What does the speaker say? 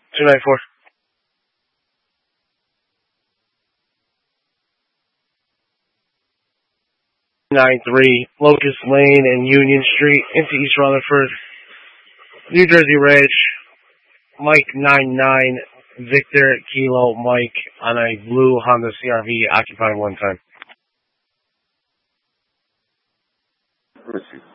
294. 93 Locust Lane and Union Street into East Rutherford, New Jersey Reg, Mike 99, Victor Kilo Mike on a blue Honda CRV occupied one time. Let me see.